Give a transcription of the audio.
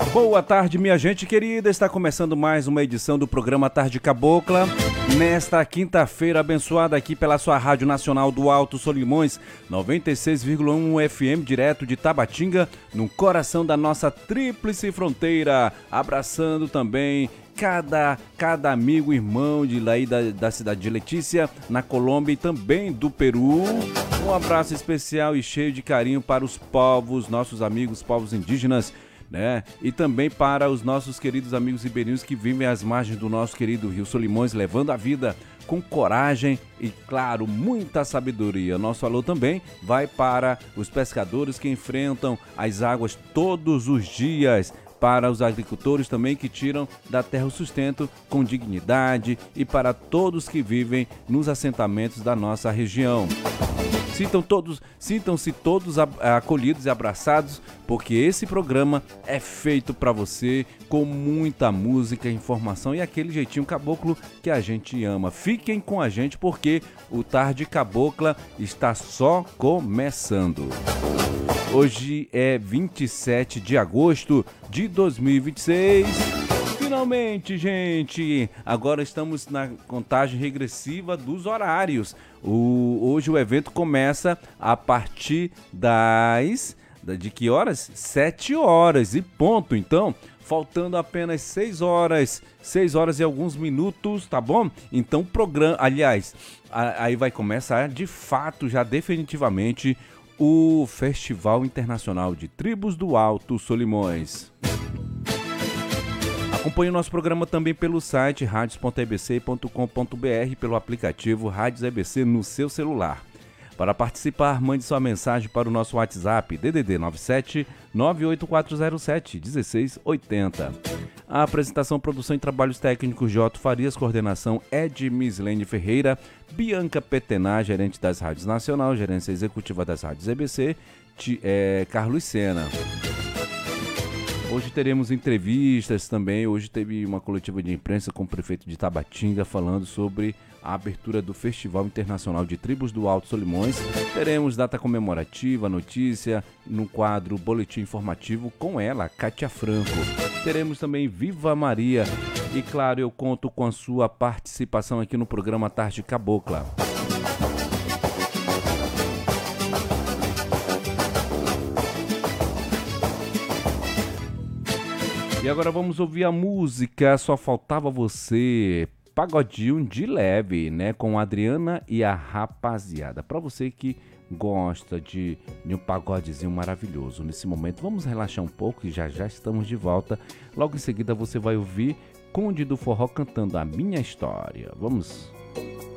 Boa tarde, minha gente querida. Está começando mais uma edição do programa Tarde Cabocla. Nesta quinta-feira abençoada aqui pela sua Rádio Nacional do Alto Solimões, 96,1 FM, direto de Tabatinga, no coração da nossa tríplice fronteira. Abraçando também cada amigo, irmão de lá da cidade de Letícia, na Colômbia e também do Peru. Um abraço especial e cheio de carinho para os povos, nossos amigos, povos indígenas, né? E também para os nossos queridos amigos ribeirinhos que vivem às margens do nosso querido Rio Solimões, levando a vida com coragem e, claro, muita sabedoria. Nosso alô também vai para os pescadores que enfrentam as águas todos os dias, para os agricultores também que tiram da terra o sustento com dignidade e para todos que vivem nos assentamentos da nossa região. Sintam-se todos acolhidos e abraçados, porque esse programa é feito para você com muita música, informação e aquele jeitinho caboclo que a gente ama. Fiquem com a gente porque o Tarde Cabocla está só começando. Hoje é 27 de agosto de 2026. Finalmente, gente, agora estamos na contagem regressiva dos horários. Hoje o evento começa a partir de que horas? 7 horas e ponto. Então, faltando apenas 6 horas e alguns minutos, tá bom? Então, aí vai começar de fato, já definitivamente, o Festival Internacional de Tribos do Alto Solimões. Acompanhe o nosso programa também pelo site radios.ebc.com.br, pelo aplicativo Rádios EBC no seu celular. Para participar, mande sua mensagem para o nosso WhatsApp DDD 97 98407 1680. A apresentação, produção e trabalhos técnicos de Otto Farias, coordenação é de Mislene Ferreira, Bianca Petená, gerente das Rádios Nacional, gerência executiva das Rádios EBC, Carlos Sena. Hoje teremos entrevistas também. Hoje teve uma coletiva de imprensa com o prefeito de Tabatinga falando sobre a abertura do Festival Internacional de Tribos do Alto Solimões. Teremos data comemorativa, notícia no quadro Boletim Informativo com ela, Kátia Franco. Teremos também Viva Maria e, claro, eu conto com a sua participação aqui no programa Tarde Cabocla. E agora vamos ouvir a música Só Faltava Você, pagodinho de leve, né, com a Adriana e a rapaziada. Para você que gosta de um pagodezinho maravilhoso nesse momento, vamos relaxar um pouco e já estamos de volta. Logo em seguida você vai ouvir Conde do Forró cantando A Minha História. Vamos...